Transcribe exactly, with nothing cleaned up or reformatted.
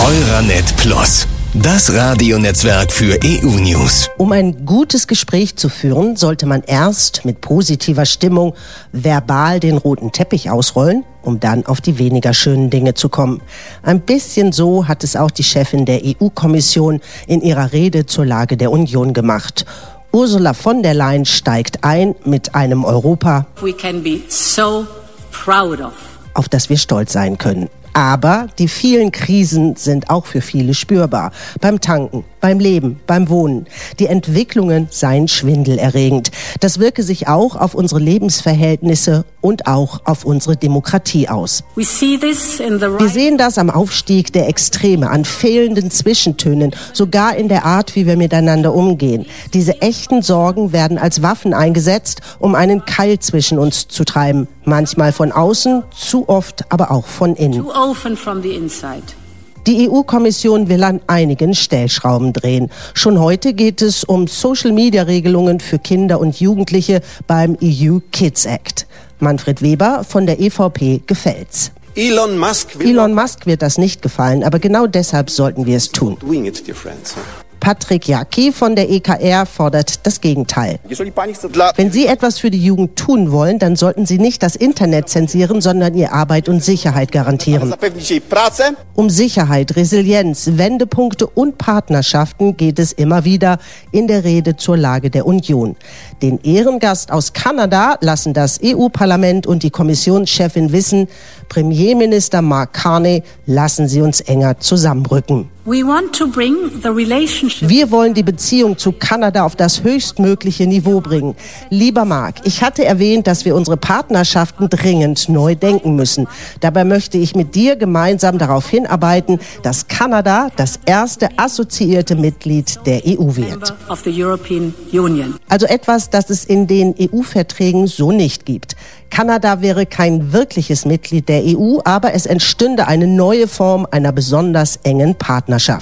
Euranet Plus, das Radionetzwerk für E U-News. Um ein gutes Gespräch zu führen, sollte man erst mit positiver Stimmung verbal den roten Teppich ausrollen, um dann auf die weniger schönen Dinge zu kommen. Ein bisschen so hat es auch die Chefin der E U-Kommission in ihrer Rede zur Lage der Union gemacht. Ursula von der Leyen steigt ein mit einem Europa, we can be so proud of. auf das wir stolz sein können. Aber die vielen Krisen sind auch für viele spürbar. Beim Tanken, beim Leben, beim Wohnen. Die Entwicklungen seien schwindelerregend. Das wirke sich auch auf unsere Lebensverhältnisse und auch auf unsere Demokratie aus. We see this in the Wir sehen das am Aufstieg der Extreme, an fehlenden Zwischentönen, sogar in der Art, wie wir miteinander umgehen. Diese echten Sorgen werden als Waffen eingesetzt, um einen Keil zwischen uns zu treiben. Manchmal von außen, zu oft aber auch von innen. too often from the inside. Die E U-Kommission will an einigen Stellschrauben drehen. Schon heute geht es um Social-Media-Regelungen für Kinder und Jugendliche beim E U Kids Act. Manfred Weber von der E V P gefällt's. Elon Musk, will Elon Musk wird das nicht gefallen, aber genau deshalb sollten wir es tun. doing it, dear friends. Patrick Jaki von der E K R fordert das Gegenteil. Wenn Sie etwas für die Jugend tun wollen, dann sollten Sie nicht das Internet zensieren, sondern ihr Arbeit und Sicherheit garantieren. Um Sicherheit, Resilienz, Wendepunkte und Partnerschaften geht es immer wieder in der Rede zur Lage der Union. Den Ehrengast aus Kanada lassen das E U-Parlament und die Kommissionschefin wissen, Premierminister Mark Carney, lassen Sie uns enger zusammenrücken. We want to bring the relationship. Wir wollen die Beziehung zu Kanada auf das höchstmögliche Niveau bringen. Lieber Mark, ich hatte erwähnt, dass wir unsere Partnerschaften dringend neu denken müssen. Dabei möchte ich mit dir gemeinsam darauf hinarbeiten, dass Kanada das erste assoziierte Mitglied der E U wird. Of the European Union. Also etwas, das es in den E U-Verträgen so nicht gibt. Kanada wäre kein wirkliches Mitglied der E U, aber es entstünde eine neue Form einer besonders engen Partnerschaft.